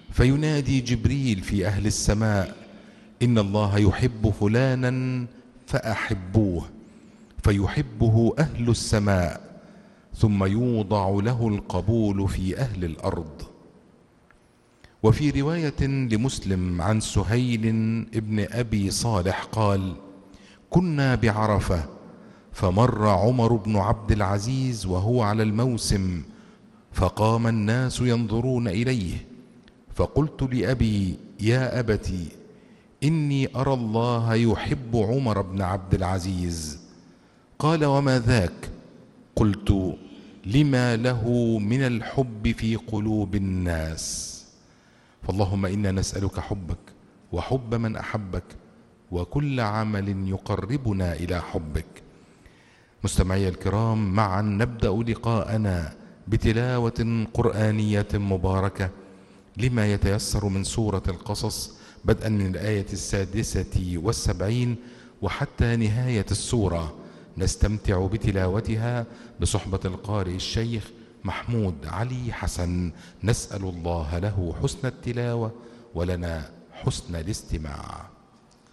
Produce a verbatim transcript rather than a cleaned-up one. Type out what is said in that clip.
فينادي جبريل في أهل السماء: إن الله يحب فلانا فأحبوه، فيحبه أهل السماء، ثم يوضع له القبول في أهل الأرض. وفي رواية لمسلم عن سهيل ابن أبي صالح قال: كنا بعرفة، فمر عمر بن عبد العزيز وهو على الموسم، فقام الناس ينظرون إليه، فقلت لأبي: يا أبت، إني أرى الله يحب عمر بن عبد العزيز. قال: وما ذاك؟ قلت: لما له من الحب في قلوب الناس. فاللهم إنا نسألك حبك وحب من أحبك وكل عمل يقربنا إلى حبك. مستمعي الكرام، معا نبدأ لقاءنا بتلاوة قرآنية مباركة لما يتيسر من سورة القصص، بدءا من الآية السادسة والسبعين وحتى نهاية السورة. نستمتع بتلاوتها بصحبة القارئ الشيخ محمود علي حسن، نسأل الله له حسن التلاوة ولنا حسن الاستماع.